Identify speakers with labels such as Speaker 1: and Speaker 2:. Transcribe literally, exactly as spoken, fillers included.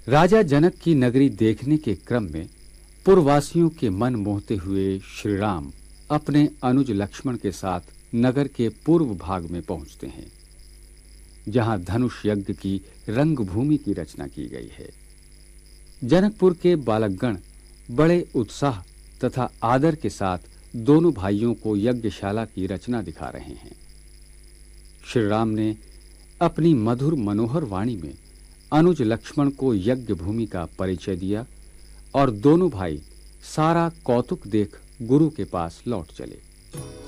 Speaker 1: राजा जनक की नगरी देखने के क्रम में पुरवासियों के मन मोहते हुए श्री राम अपने अनुज लक्ष्मण के साथ नगर के पूर्व भाग में पहुंचते हैं, जहां धनुष यज्ञ की रंगभूमि की रचना की गई है। जनकपुर के बालकगण बड़े उत्साह तथा आदर के साथ दोनों भाइयों को यज्ञशाला की रचना दिखा रहे हैं। श्री राम ने अपनी मधुर मनोहर वाणी में अनुज लक्ष्मण को यज्ञ भूमि का परिचय दिया और दोनों भाई सारा कौतुक देख गुरु के पास लौट चले।